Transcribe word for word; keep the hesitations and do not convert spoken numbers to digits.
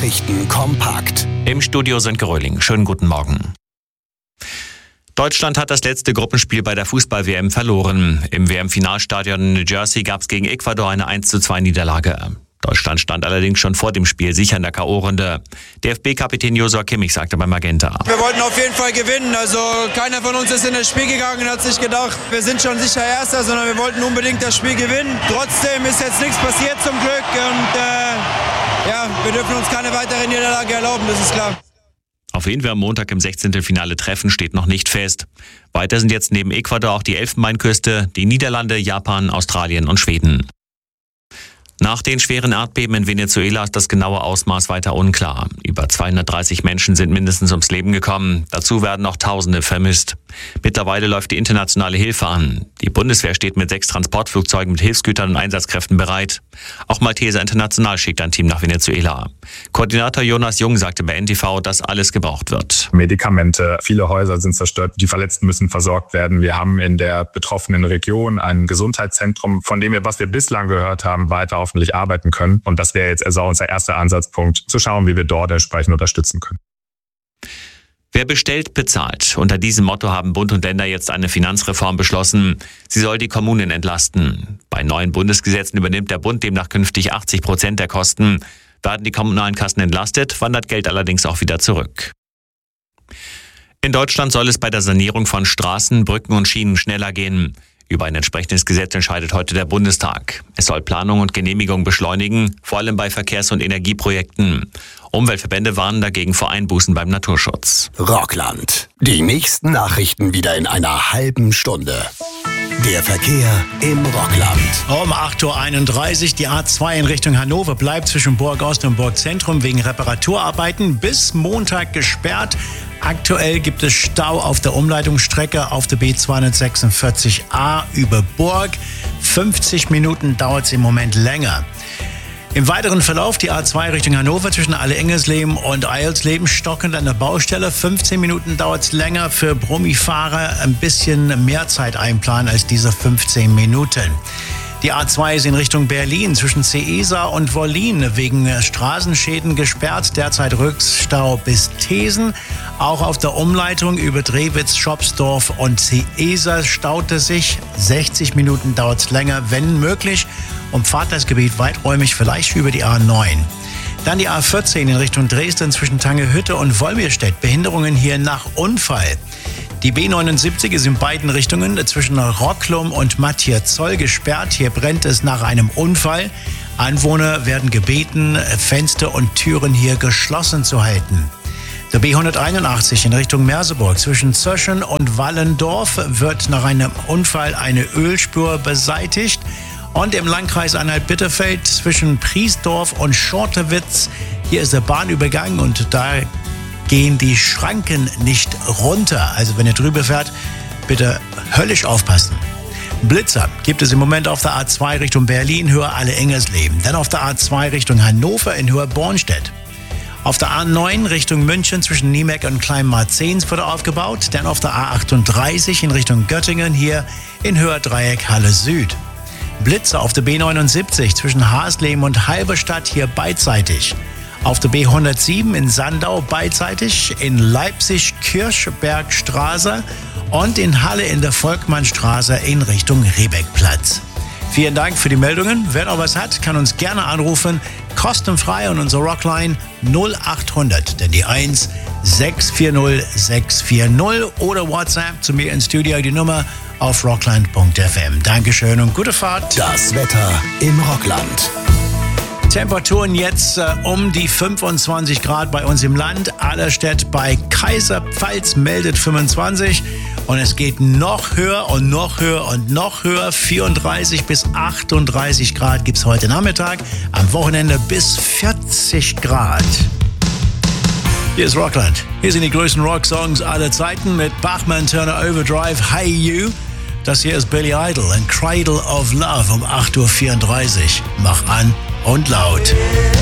Nachrichten kompakt. Im Studio sind Geröhling. Schönen guten Morgen. Deutschland hat das letzte Gruppenspiel bei der Fußball-W M verloren. Im W M-Finalstadion in New Jersey gab es gegen Ecuador eine eins zu zwei Niederlage. Deutschland stand allerdings schon vor dem Spiel sicher in der K O-Runde. D F B-Kapitän Josua Kimmich sagte bei Magenta: Wir wollten auf jeden Fall gewinnen. Also keiner von uns ist in das Spiel gegangen und hat sich gedacht, wir sind schon sicher Erster, sondern wir wollten unbedingt das Spiel gewinnen. Trotzdem ist jetzt nichts passiert zum Glück und äh, ja, wir dürfen uns keine weitere Niederlage erlauben, das ist klar. Auf wen wir am Montag im Sechzehntelfinale treffen, steht noch nicht fest. Weiter sind jetzt neben Ecuador auch die Elfenbeinküste, die Niederlande, Japan, Australien und Schweden. Nach den schweren Erdbeben in Venezuela ist das genaue Ausmaß weiter unklar. Über zweihundertdreißig Menschen sind mindestens ums Leben gekommen. Dazu werden noch Tausende vermisst. Mittlerweile läuft die internationale Hilfe an. Die Bundeswehr steht mit sechs Transportflugzeugen mit Hilfsgütern und Einsatzkräften bereit. Auch Malteser International schickt ein Team nach Venezuela. Koordinator Jonas Jung sagte bei N T V, dass alles gebraucht wird. Medikamente, viele Häuser sind zerstört, die Verletzten müssen versorgt werden. Wir haben in der betroffenen Region ein Gesundheitszentrum, von dem wir, was wir bislang gehört haben, weiter hoffentlich arbeiten können. Und das wäre jetzt also unser erster Ansatzpunkt, zu schauen, wie wir dort entsprechend unterstützen können. Wer bestellt, bezahlt. Unter diesem Motto haben Bund und Länder jetzt eine Finanzreform beschlossen. Sie soll die Kommunen entlasten. Bei neuen Bundesgesetzen übernimmt der Bund demnach künftig achtzig Prozent der Kosten. Werden die kommunalen Kassen entlastet, wandert Geld allerdings auch wieder zurück. In Deutschland soll es bei der Sanierung von Straßen, Brücken und Schienen schneller gehen. Über ein entsprechendes Gesetz entscheidet heute der Bundestag. Es soll Planung und Genehmigung beschleunigen, vor allem bei Verkehrs- und Energieprojekten. Umweltverbände warnen dagegen vor Einbußen beim Naturschutz. Rockland. Die nächsten Nachrichten wieder in einer halben Stunde. Der Verkehr im Rockland. Um acht Uhr einunddreißig, die A zwei in Richtung Hannover bleibt zwischen Burgost und Burgzentrum wegen Reparaturarbeiten bis Montag gesperrt. Aktuell gibt es Stau auf der Umleitungsstrecke auf der B zweihundertsechsundvierzig A über Burg. fünfzig Minuten dauert es im Moment länger. Im weiteren Verlauf die A zwei Richtung Hannover zwischen Alle-Engersleben und Eilsleben stockend an der Baustelle. fünfzehn Minuten dauert es länger, für Brummifahrer ein bisschen mehr Zeit einplanen als diese fünfzehn Minuten. Die A zwei ist in Richtung Berlin zwischen Ceesa und Wollin wegen Straßenschäden gesperrt. Derzeit Rückstau bis Thesen. Auch auf der Umleitung über Drewitz, Schopsdorf und Ceesa staut es sich. sechzig Minuten dauert es länger, wenn möglich. Umfahrt das Gebiet weiträumig, vielleicht über die A neun. Dann die A vierzehn in Richtung Dresden zwischen Tangehütte und Wolmirstedt. Behinderungen hier nach Unfall. Die B neunundsiebzig ist in beiden Richtungen zwischen Rocklum und Matthias-Zoll gesperrt. Hier brennt es nach einem Unfall. Anwohner werden gebeten, Fenster und Türen hier geschlossen zu halten. Der B hunderteinundachtzig in Richtung Merseburg zwischen Zöschen und Wallendorf wird nach einem Unfall eine Ölspur beseitigt. Und im Landkreis Anhalt-Bitterfeld zwischen Priesdorf und Schortewitz, hier ist der Bahnübergang und da gehen die Schranken nicht runter. Also wenn ihr drüber fährt, bitte höllisch aufpassen. Blitzer gibt es im Moment auf der A zwei Richtung Berlin, Höhe Alle-Engersleben. Dann auf der A zwei Richtung Hannover in Höhe Bornstedt. Auf der A neun Richtung München zwischen Niemeck und Kleinmarzens wurde aufgebaut. Dann auf der A achtunddreißig in Richtung Göttingen, hier in Höhe Dreieck Halle Süd. Blitzer auf der B neunundsiebzig zwischen Hasleben und Halberstadt, hier beidseitig. Auf der B hundertsieben in Sandau beidseitig, in Leipzig Kirchbergstraße und in Halle in der Volkmannstraße in Richtung Riebeckplatz. Vielen Dank für die Meldungen. Wer noch was hat, kann uns gerne anrufen. Kostenfrei an unsere Rockline null achthundert, denn die eins sechs vier null sechs vier null oder WhatsApp zu mir ins Studio, die Nummer auf rockland punkt f m. Dankeschön und gute Fahrt. Das Wetter im Rockland. Temperaturen jetzt äh, um die fünfundzwanzig Grad bei uns im Land. Allerstedt bei Kaiserpfalz meldet fünfundzwanzig. Und es geht noch höher und noch höher und noch höher. vierunddreißig bis achtunddreißig Grad gibt es heute Nachmittag. Am Wochenende bis vierzig Grad. Hier ist Rockland. Hier sind die größten Rock-Songs aller Zeiten mit Bachman Turner Overdrive, Hey You. Das hier ist Billy Idol and Cradle of Love um acht Uhr vierunddreißig. Mach an und laut.